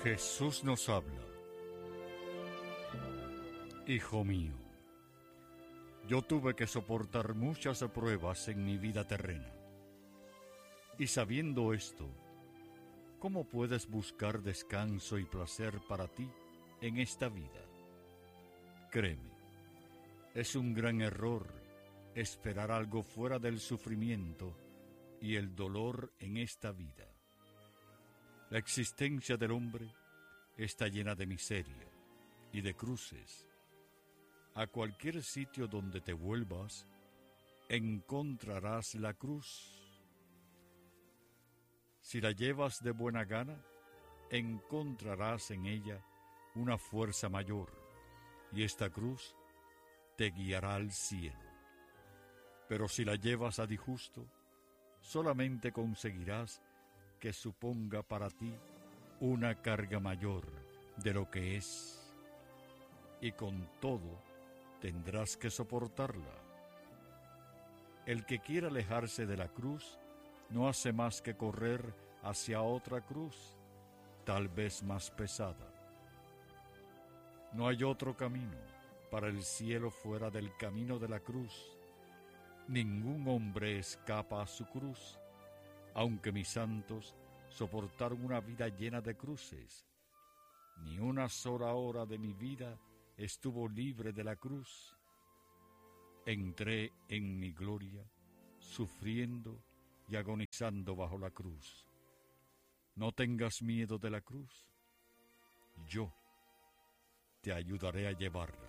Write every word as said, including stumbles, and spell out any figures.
Jesús nos habla. Hijo mío, yo tuve que soportar muchas pruebas en mi vida terrena. Y sabiendo esto, ¿cómo puedes buscar descanso y placer para ti en esta vida? Créeme, es un gran error esperar algo fuera del sufrimiento y el dolor en esta vida. La existencia del hombre está llena de miseria y de cruces. A cualquier sitio donde te vuelvas, encontrarás la cruz. Si la llevas de buena gana, encontrarás en ella una fuerza mayor, y esta cruz te guiará al cielo. Pero si la llevas a disgusto, solamente conseguirás que suponga para ti una carga mayor de lo que es, y con todo tendrás que soportarla. El que quiera alejarse de la cruz no hace más que correr hacia otra cruz, tal vez más pesada. No hay otro camino para el cielo fuera del camino de la cruz. Ningún hombre escapa a su cruz, aunque mis santos soportaron una vida llena de cruces. Ni una sola hora de mi vida estuvo libre de la cruz. Entré en mi gloria, sufriendo y agonizando bajo la cruz. No tengas miedo de la cruz. Yo te ayudaré a llevarla.